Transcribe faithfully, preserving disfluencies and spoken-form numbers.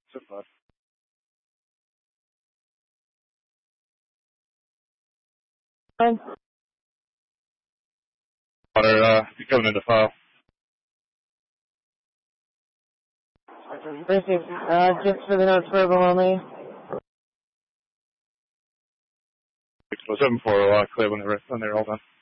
So far. Water, uh, coming into file. Received. Uh, just for the notes, verbal only. six four seven four, uh, clear when they're, when they're all done.